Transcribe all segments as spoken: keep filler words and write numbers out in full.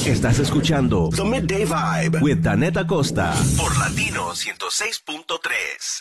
Estás escuchando The Midday Vibe with Danette Acosta por Latino ciento seis punto tres.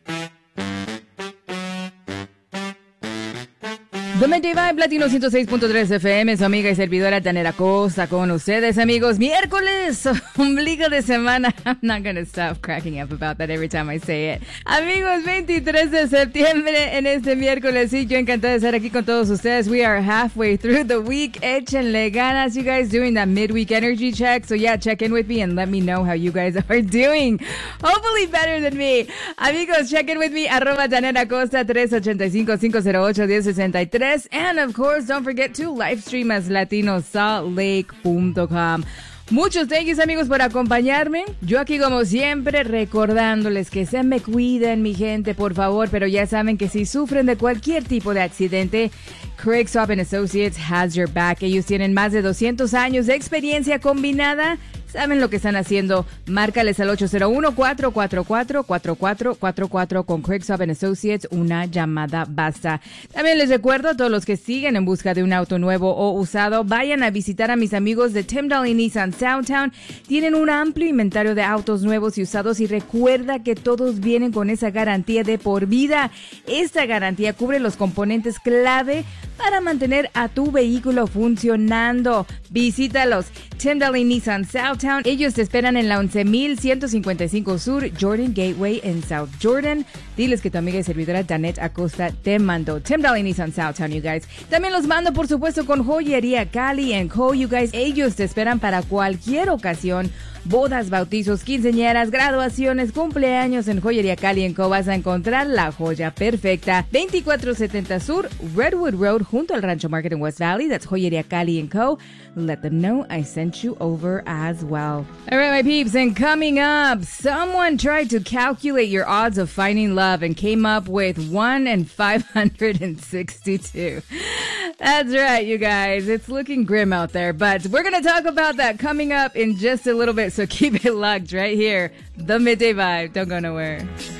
The Midday Vibe, Latino ciento seis punto tres F M, su amiga y servidora Danette Acosta con ustedes, amigos. Miércoles, ombligo de semana. I'm not gonna stop cracking up about that every time I say it. Amigos, veintitrés de septiembre en este miércoles. Sí, yo encantada de estar aquí con todos ustedes. We are halfway through the week. Échenle ganas. You guys doing that midweek energy check. So yeah, check in with me and let me know how you guys are doing. Hopefully better than me. Amigos, check in with me. Arroba Danette Acosta, tres ocho cinco, cinco cero ocho, uno cero seis tres. And of course, don't forget to live stream as latino salt lake punto com. Muchos thank yous, amigos, por acompañarme. Yo aquí, como siempre, recordándoles que se me cuiden, mi gente, por favor. Pero ya saben que si sufren de cualquier tipo de accidente, Craig Swap and Associates has your back. Ellos tienen más de doscientos años de experiencia combinada. Saben lo que están haciendo. Márcales al ocho cero uno, cuatro cuatro cuatro, cuatro cuatro cuatro cuatro con Craig Swap and Associates. Una llamada basta. También les recuerdo a todos los que siguen en busca de un auto nuevo o usado, vayan a visitar a mis amigos de Tyndall y Nissan Soundtown. Tienen un amplio inventario de autos nuevos y usados, y recuerda que todos vienen con esa garantía de por vida. Esta garantía cubre los componentes clave para mantener a tu vehículo funcionando. Visítalos, Tyndall y Nissan Soundtown. Ellos te esperan en la once mil ciento cincuenta y cinco Sur Jordan Gateway en South Jordan. Diles que tu amiga y servidora Danette Acosta te mandó. Tyndall y Nissan Soundtown, you guys. También los mando, por supuesto, con Joyería Cali and Co, you guys. Ellos te esperan para cualquier ocasión. Bodas, bautizos, quinceañeras, graduaciones, cumpleaños. En Joyería Cali and Co vas a encontrar la joya perfecta. veinticuatro setenta Sur Redwood Road, junto al Rancho Market en West Valley. That's Joyería Cali and Co. Let them know I sent you over as well. All right, my peeps, and coming up, someone tried to calculate your odds of finding love and came up with one in five hundred sixty-two. That's right, you guys. It's looking grim out there, but we're going to talk about that coming up in just a little bit, so keep it locked right here. The Midday Vibe. Don't go nowhere.